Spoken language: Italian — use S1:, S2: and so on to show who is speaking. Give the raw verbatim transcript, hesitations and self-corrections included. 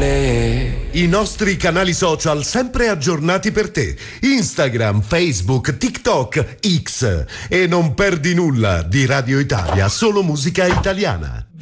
S1: le...
S2: I nostri canali social sempre aggiornati per te. Instagram, Facebook, TikTok, X. E non perdi nulla di Radio Italia, solo musica italiana.